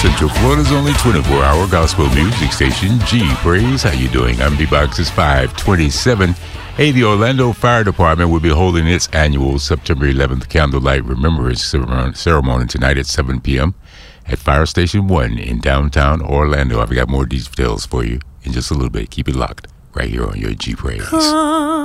Central Florida's only 24-hour gospel music station, G Praise. How you doing? I'm D-Box. It's 527. Hey, the Orlando Fire Department will be holding its annual September 11th Candlelight Remembrance ceremony tonight at 7 p.m. at Fire Station 1 in downtown Orlando. I've got more details for you in just a little bit. Keep it locked right here on your G Praise.